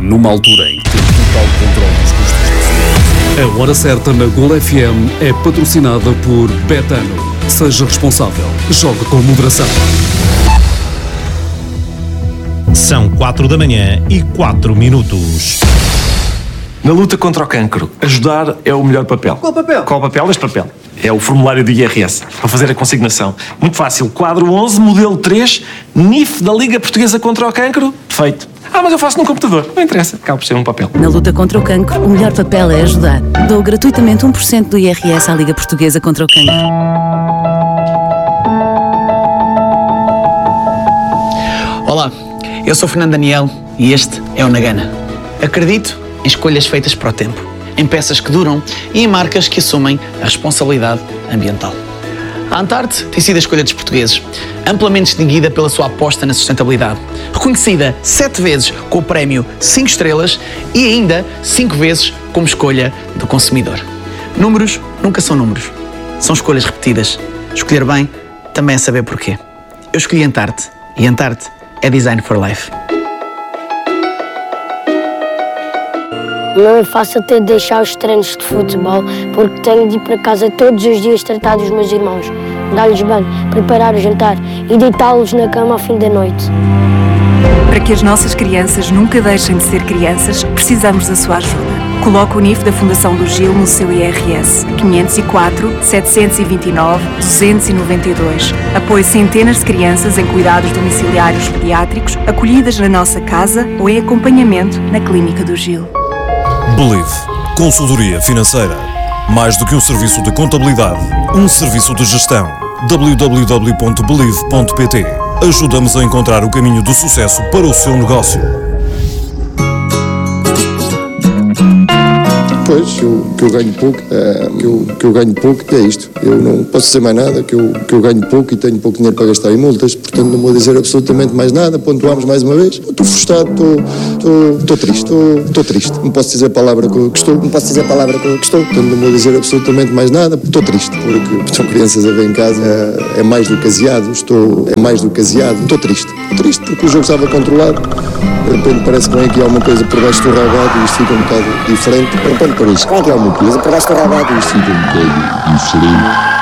numa altura em que tem total controle dos custos da sua. A Hora Certa na Gol FM é patrocinada por Betano. Seja responsável. Jogue com moderação. São 4h04. Na luta contra o cancro, ajudar é o melhor papel. Qual papel? Qual papel? Este papel. É o formulário do IRS, para fazer a consignação. Muito fácil. Quadro 11, modelo 3, NIF da Liga Portuguesa contra o Cancro. Feito. Mas eu faço num computador. Não interessa. Acaba por ser um papel. Na luta contra o cancro, o melhor papel é ajudar. Dou gratuitamente 1% do IRS à Liga Portuguesa contra o Cancro. Olá, eu sou Fernando Daniel e este é o Nagana. Acredito em escolhas feitas para o tempo, em peças que duram e em marcas que assumem a responsabilidade ambiental. A Antarte tem sido a escolha dos portugueses, amplamente distinguida pela sua aposta na sustentabilidade, reconhecida 7 vezes com o prémio 5 estrelas e ainda 5 vezes como escolha do consumidor. Números nunca são números, são escolhas repetidas. Escolher bem também é saber porquê. Eu escolhi Antarte e Antarte é Design for Life. Não é fácil ter de deixar os treinos de futebol, porque tenho de ir para casa todos os dias tratar dos meus irmãos, dar-lhes banho, preparar o jantar e deitá-los na cama ao fim da noite. Para que as nossas crianças nunca deixem de ser crianças, precisamos da sua ajuda. Coloque o NIF da Fundação do Gil no seu IRS. 504 729 292. Apoie centenas de crianças em cuidados domiciliários pediátricos, acolhidas na nossa casa ou em acompanhamento na Clínica do Gil. Believe. Consultoria financeira. Mais do que um serviço de contabilidade, um serviço de gestão. www.believe.pt. Ajuda-nos a encontrar o caminho do sucesso para o seu negócio. Pois, que eu ganho pouco, que eu ganho pouco é isto. Eu não posso dizer mais nada, que eu ganho pouco e tenho pouco dinheiro para gastar em multas, portanto não vou dizer absolutamente mais nada. Pontuamos mais uma vez. Estou frustrado, estou triste, estou triste. Não posso dizer a palavra que estou, portanto não vou dizer absolutamente mais nada. Estou triste, porque são crianças a ver em casa, é mais do que aziado, estou triste. Estou triste porque o jogo estava controlado. De repente parece que vem aqui alguma coisa por baixo do rabado e isto fica um bocado diferente. De repente por isso, como é que é alguma coisa por baixo do rabado e isto fica um bocado diferente.